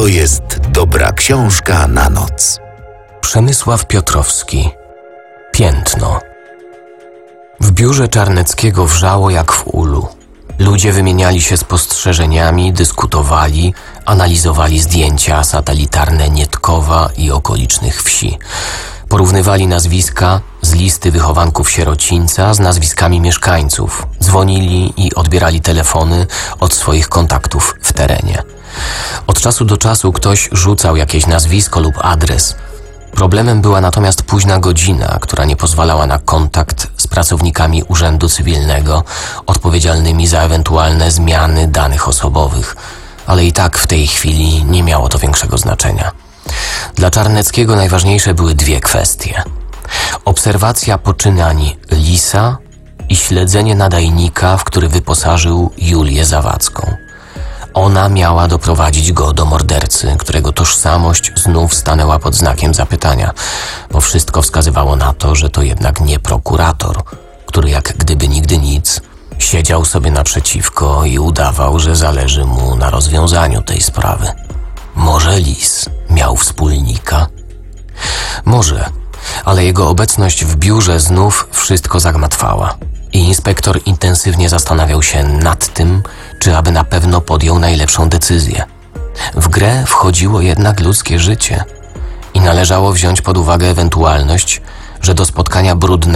to jest dobra książka na noc. Przemysław Piotrowski. Piętno. W biurze Czarneckiego wrzało jak w ulu. Ludzie wymieniali się spostrzeżeniami, dyskutowali, analizowali zdjęcia satelitarne Nietkowa i okolicznych wsi. Porównywali nazwiska z listy wychowanków sierocińca z nazwiskami mieszkańców. Dzwonili i odbierali telefony od swoich kontaktów w terenie. Od czasu do czasu ktoś rzucał jakieś nazwisko lub adres. Problemem była natomiast późna godzina, która nie pozwalała na kontakt z pracownikami Urzędu Cywilnego odpowiedzialnymi za ewentualne zmiany danych osobowych. Ale i tak w tej chwili nie miało to większego znaczenia. Dla Czarneckiego najważniejsze były dwie kwestie. Obserwacja poczynań Lisa i śledzenie nadajnika, w który wyposażył Julię Zawadzką. Ona miała doprowadzić go do mordercy, którego tożsamość znów stanęła pod znakiem zapytania, bo wszystko wskazywało na to, że to jednak nie prokurator, który jak gdyby nigdy nic siedział sobie naprzeciwko i udawał, że zależy mu na rozwiązaniu tej sprawy. Może Lis miał wspólnika? Może, ale jego obecność w biurze znów wszystko zagmatwała i inspektor intensywnie zastanawiał się nad tym, czy aby na pewno podjął najlepszą decyzję. W grę wchodziło jednak ludzkie życie i należało wziąć pod uwagę ewentualność, że do spotkania brudnego